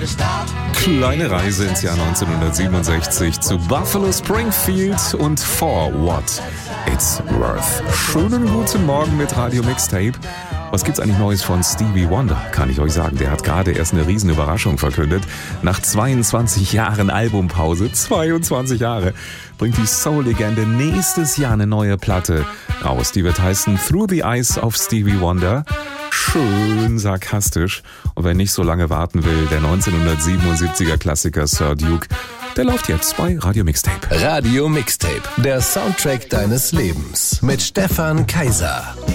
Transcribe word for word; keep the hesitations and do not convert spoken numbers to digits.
Kleine Reise ins Jahr neunzehnhundertsiebenundsechzig zu Buffalo Springfield und For What It's Worth. Schönen guten Morgen mit Radio Mixtape. Was gibt's eigentlich Neues von Stevie Wonder? Kann ich euch sagen, der hat gerade erst eine riesen Überraschung verkündet. Nach zweiundzwanzig Jahren Albumpause, zweiundzwanzig Jahre, bringt die Soul-Legende nächstes Jahr eine neue Platte raus. Die wird heißen Through the Eyes of Stevie Wonder. Schön sarkastisch. Und wer nicht so lange warten will, der neunzehnhundertsiebenundsiebziger Klassiker Sir Duke, der läuft jetzt bei Radio Mixtape. Radio Mixtape, der Soundtrack deines Lebens mit Stefan Kaiser.